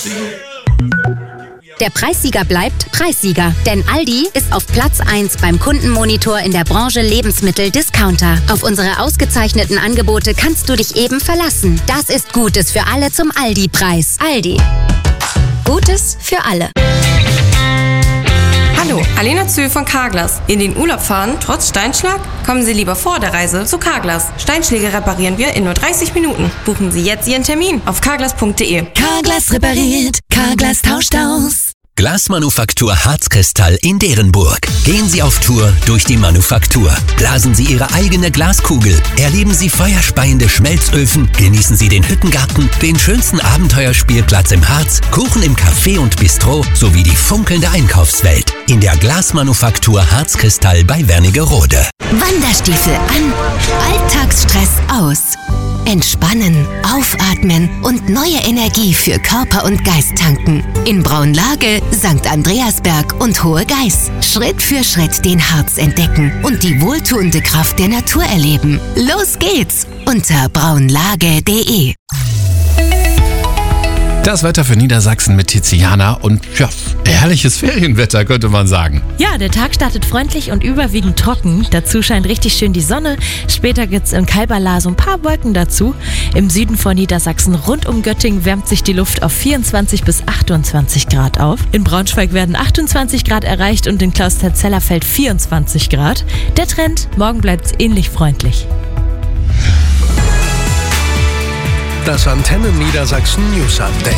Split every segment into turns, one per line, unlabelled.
Der Preissieger bleibt Preissieger, denn Aldi ist auf Platz 1 beim Kundenmonitor in der Branche Lebensmittel-Discounter. Auf unsere ausgezeichneten Angebote kannst du dich eben verlassen. Das ist Gutes für alle zum Aldi-Preis. Aldi. Gutes für alle.
Hallo, Alena Zühl von Carglass. In den Urlaub fahren, trotz Steinschlag? Kommen Sie lieber vor der Reise zu Carglass. Steinschläge reparieren wir in nur 30 Minuten. Buchen Sie jetzt Ihren Termin auf carglass.de.
Carglass repariert, Carglass tauscht aus.
Glasmanufaktur Harzkristall in Derenburg. Gehen Sie auf Tour durch die Manufaktur. Blasen Sie Ihre eigene Glaskugel. Erleben Sie feuerspeiende Schmelzöfen. Genießen Sie den Hüttengarten, den schönsten Abenteuerspielplatz im Harz, Kuchen im Café und Bistro sowie die funkelnde Einkaufswelt. In der Glasmanufaktur Harzkristall bei Wernigerode.
Wanderstiefel an, Alltagsstress aus. Entspannen, aufatmen und neue Energie für Körper und Geist tanken. In Braunlage, St. Andreasberg und Hohe Geiß. Schritt für Schritt den Harz entdecken und die wohltuende Kraft der Natur erleben. Los geht's unter braunlage.de.
Das Wetter für Niedersachsen mit Tiziana und ja, herrliches Ferienwetter, könnte man sagen.
Ja, der Tag startet freundlich und überwiegend trocken. Dazu scheint richtig schön die Sonne. Später gibt's in Kalberla so ein paar Wolken dazu. Im Süden von Niedersachsen rund um Göttingen wärmt sich die Luft auf 24 bis 28 Grad auf. In Braunschweig werden 28 Grad erreicht und in Clausthal-Zellerfeld 24 Grad. Der Trend, morgen bleibt's ähnlich freundlich.
Das Antenne Niedersachsen News Update.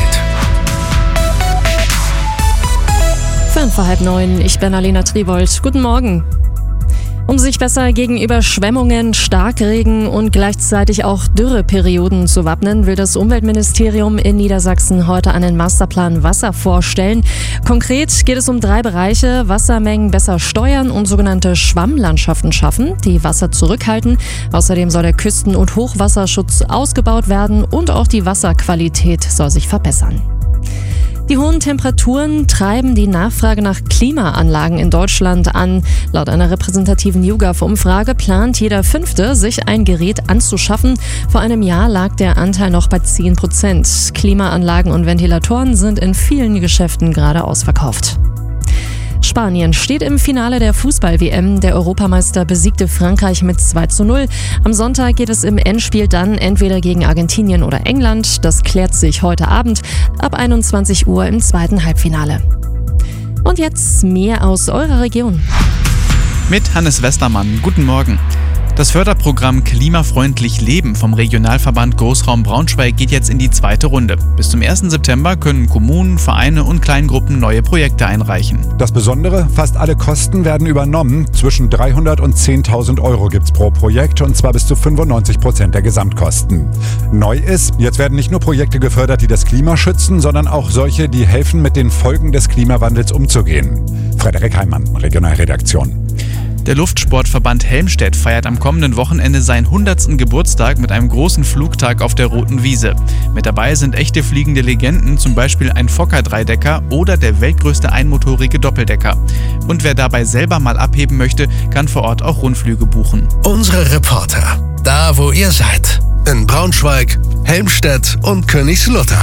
8:45. Ich bin Alena Tribold. Guten Morgen. Um sich besser gegen Überschwemmungen, Starkregen und gleichzeitig auch Dürreperioden zu wappnen, will das Umweltministerium in Niedersachsen heute einen Masterplan Wasser vorstellen. Konkret geht es um 3 Bereiche: Wassermengen besser steuern und sogenannte Schwammlandschaften schaffen, die Wasser zurückhalten. Außerdem soll der Küsten- und Hochwasserschutz ausgebaut werden und auch die Wasserqualität soll sich verbessern. Die hohen Temperaturen treiben die Nachfrage nach Klimaanlagen in Deutschland an. Laut einer repräsentativen YouGov-Umfrage plant jeder Fünfte, sich ein Gerät anzuschaffen. Vor einem Jahr lag der Anteil noch bei 10%. Klimaanlagen und Ventilatoren sind in vielen Geschäften gerade ausverkauft. Spanien steht im Finale der Fußball-WM. Der Europameister besiegte Frankreich mit 2:0. Am Sonntag geht es im Endspiel dann entweder gegen Argentinien oder England. Das klärt sich heute Abend ab 21 Uhr im zweiten Halbfinale. Und jetzt mehr aus eurer Region.
Mit Hannes Westermann. Guten Morgen. Das Förderprogramm Klimafreundlich Leben vom Regionalverband Großraum Braunschweig geht jetzt in die 2. Runde. Bis zum 1. September können Kommunen, Vereine und Kleingruppen neue Projekte einreichen.
Das Besondere, fast alle Kosten werden übernommen. Zwischen 300 und 10.000 Euro gibt's pro Projekt, und zwar bis zu 95% der Gesamtkosten. Neu ist, jetzt werden nicht nur Projekte gefördert, die das Klima schützen, sondern auch solche, die helfen, mit den Folgen des Klimawandels umzugehen. Frederik Heimann, Regionalredaktion.
Der Luftsportverband Helmstedt feiert am kommenden Wochenende seinen 100. Geburtstag mit einem großen Flugtag auf der Roten Wiese. Mit dabei sind echte fliegende Legenden, zum Beispiel ein Fokker-Dreidecker oder der weltgrößte einmotorige Doppeldecker. Und wer dabei selber mal abheben möchte, kann vor Ort auch Rundflüge buchen.
Unsere Reporter, da wo ihr seid. In Braunschweig, Helmstedt und Königslutter.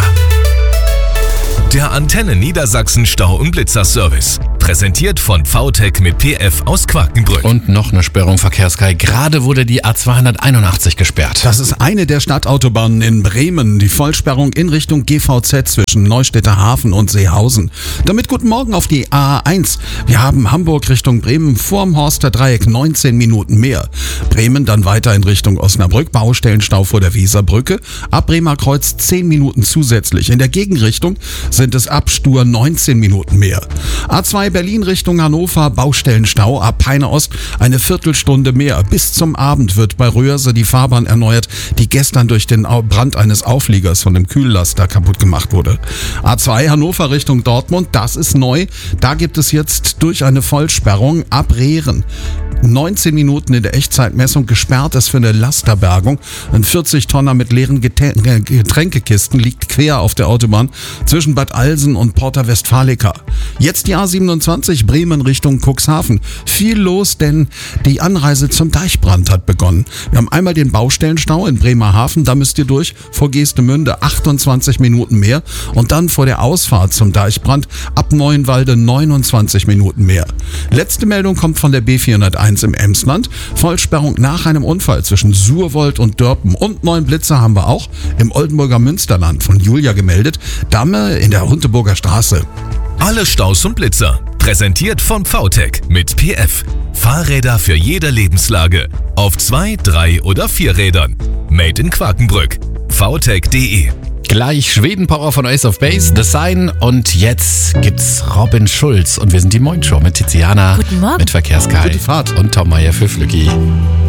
Der Antenne Niedersachsen Stau- und Blitzerservice. Präsentiert von VTech mit PF aus Quakenbrück.
Und noch eine Sperrung, Verkehrssky. Gerade wurde die A281 gesperrt.
Das ist eine der Stadtautobahnen in Bremen. Die Vollsperrung in Richtung GVZ zwischen Neustädter Hafen und Seehausen. Damit guten Morgen auf die A1. Wir haben Hamburg Richtung Bremen vorm Horster Dreieck 19 Minuten mehr. Bremen dann weiter in Richtung Osnabrück. Baustellenstau vor der Weserbrücke. Ab Bremer Kreuz 10 Minuten zusätzlich. In der Gegenrichtung sind es ab Stur 19 Minuten mehr. A2 Berlin Richtung Hannover, Baustellenstau ab Peine Ost eine Viertelstunde mehr. Bis zum Abend wird bei Röhrse die Fahrbahn erneuert, die gestern durch den Brand eines Aufliegers von dem Kühllaster kaputt gemacht wurde. A2 Hannover Richtung Dortmund, das ist neu. Da gibt es jetzt durch eine Vollsperrung ab Rehren 19 Minuten in der Echtzeitmessung gesperrt ist für eine Lasterbergung. Ein 40-Tonner mit leeren Getränkekisten liegt quer auf der Autobahn zwischen Bad Alsen und Porta Westfalica. Jetzt die A27 Bremen Richtung Cuxhaven. Viel los, denn die Anreise zum Deichbrand hat begonnen. Wir haben einmal den Baustellenstau in Bremerhaven, da müsst ihr durch, vor Geestemünde 28 Minuten mehr und dann vor der Ausfahrt zum Deichbrand ab Neuenwalde 29 Minuten mehr. Letzte Meldung kommt von der B401 im Emsland. Vollsperrung nach einem Unfall zwischen Surwold und Dörpen und 9 Blitzer haben wir auch im Oldenburger Münsterland von Julia gemeldet. Damme in der Hunteburger Straße.
Alle Staus und Blitzer. Präsentiert von VTEC mit PF. Fahrräder für jede Lebenslage. Auf 2, 3 oder 4 Rädern. Made in Quakenbrück. VTEC.de.
Gleich Schweden-Power von Ace of Base, The Sign und jetzt gibt's Robin Schulz und wir sind die Moin Show mit Tiziana,
Guten Morgen.
mit Verkehrskai
Gute Fahrt
und Tom Meyer für Flücki.